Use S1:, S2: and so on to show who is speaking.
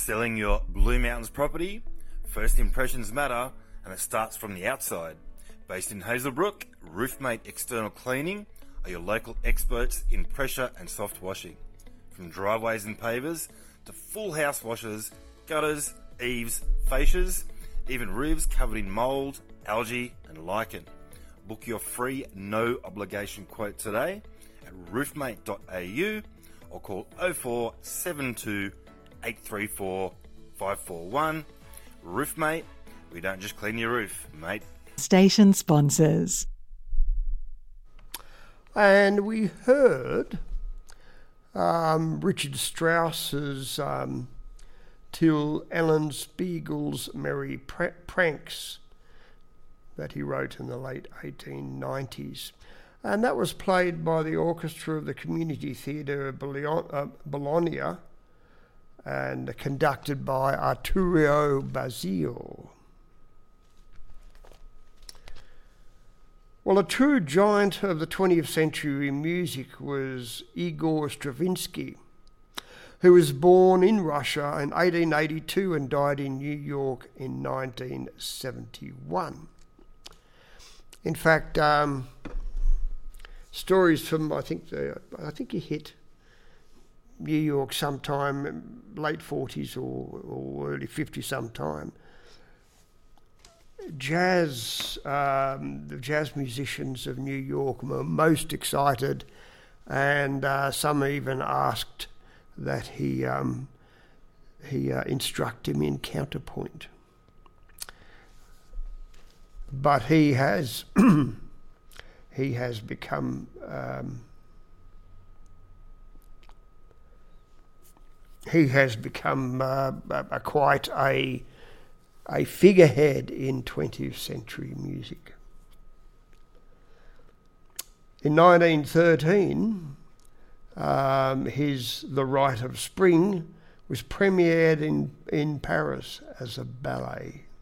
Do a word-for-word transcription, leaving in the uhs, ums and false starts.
S1: Selling your Blue Mountains property? First impressions matter, and it starts from the outside. Based in Hazelbrook, Roofmate External Cleaning are your local experts in pressure and soft washing. From driveways and pavers to full house washes, gutters, eaves, fascias, even roofs covered in mould, algae and lichen. Book your free no obligation quote today at roofmate dot a u or call oh four seven two eight three four five four one. Roofmate, we don't just clean your roof, mate.
S2: Station sponsors.
S3: And we heard um, Richard Strauss's um, Till Ellen Spiegel's Merry Pr- Pranks that he wrote in the late eighteen nineties. And that was played by the orchestra of the Community Theatre of Bologna and conducted by Arturo Basile. Well, a true giant of the twentieth century music was Igor Stravinsky, who was born in Russia in eighteen eighty-two and died in New York in nineteen seventy-one. In fact, um, stories from, I think, the, I think he hit New York sometime late forties or, or early fifties sometime. Jazz, um, the jazz musicians of New York were most excited, and uh, some even asked that he um, he uh, instruct him in counterpoint. But he has he has become um, he has become uh, a, a quite a a figurehead in twentieth century music. In nineteen thirteen, um, his The Rite of Spring was premiered in, in Paris as a ballet.